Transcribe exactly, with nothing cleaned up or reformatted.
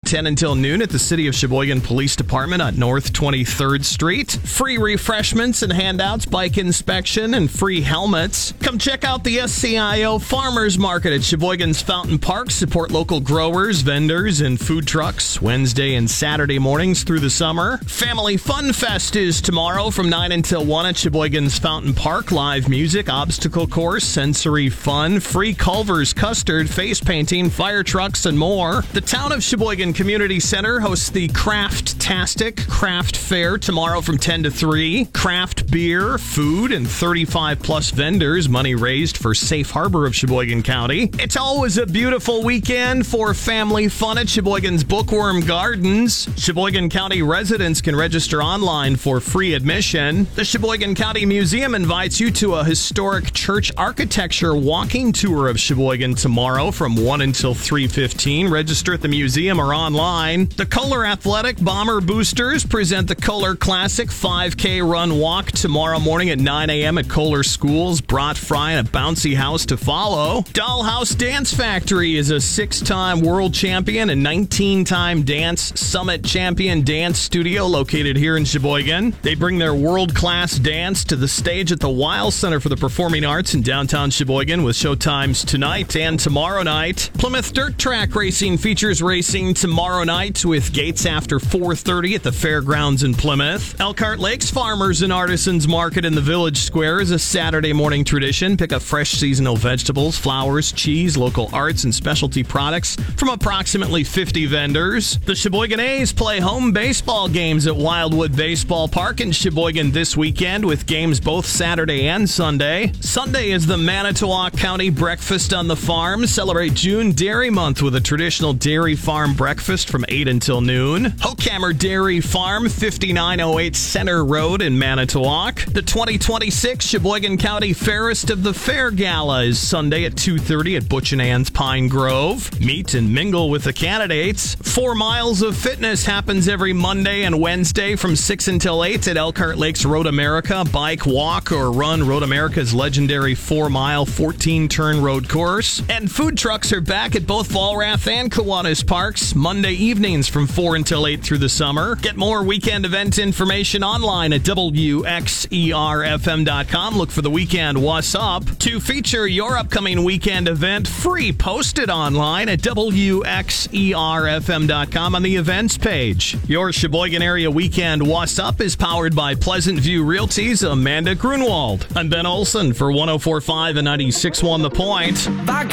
ten until noon at the City of Sheboygan Police Department on North twenty-third Street. Free refreshments and handouts, bike inspection, and free helmets. Come check out the S C I O Farmers Market at Sheboygan's Fountain Park. Support local growers, vendors, and food trucks Wednesday and Saturday mornings through the summer. Family Fun Fest is tomorrow from nine until one at Sheboygan's Fountain Park. Live music, obstacle course, sensory fun, free Culver's custard, face painting, fire trucks, and more. The Town of Sheboygan Community Center hosts the Craft-tastic Craft Fair tomorrow from ten to three. Craft beer, food, and thirty-five plus vendors. Money raised for Safe Harbor of Sheboygan County. It's always a beautiful weekend for family fun at Sheboygan's Bookworm Gardens. Sheboygan County residents can register online for free admission. The Sheboygan County Museum invites you to a historic church architecture walking tour of Sheboygan tomorrow from one until three fifteen. Register at the museum or online. The Kohler Athletic Bomber Boosters present the Kohler Classic five K Run Walk tomorrow morning at nine a.m. at Kohler Schools. Brat Fry and a bouncy house to follow. Dollhouse Dance Factory is a six-time world champion and nineteen-time Dance Summit champion dance studio located here in Sheboygan. They bring their world-class dance to the stage at the Weil Center for the Performing Arts in downtown Sheboygan with showtimes tonight and tomorrow night. Plymouth Dirt Track Racing features racing tomorrow night with gates after four thirty at the fairgrounds in Plymouth. Elkhart Lakes Farmers and Artisans Market in the Village Square is a Saturday morning tradition. Pick up fresh seasonal vegetables, flowers, cheese, local arts, and specialty products from approximately fifty vendors. The Sheboygan A's play home baseball games at Wildwood Baseball Park in Sheboygan this weekend with games both Saturday and Sunday. Sunday is the Manitowoc County Breakfast on the Farm. Celebrate June Dairy Month with a traditional dairy farm breakfast from eight until noon. Hookhammer Dairy Farm, fifty-nine oh eight Center Road in Manitowoc. The twenty twenty-six Sheboygan County Fairest of the Fair Gala is Sunday at two thirty at Butch and Ann's Pine Grove. Meet and mingle with the candidates. Four Miles of Fitness happens every Monday and Wednesday from six until eight at Elkhart Lakes Road America. Bike, walk, or run Road America's legendary four-mile, fourteen-turn road course. And food trucks are back at both Vollrath and Kiwanis Parks Monday evenings from four until eight through the summer. Get more weekend event information online at W X E R F M dot com. Look for the weekend What's Up. To feature your upcoming weekend event, free posted online at W X E R F M dot com on the events page. Your Sheboygan area weekend What's Up is powered by Pleasant View Realty's Amanda Grunwald. I'm Ben Olson for one oh four point five and ninety-six point one The Point.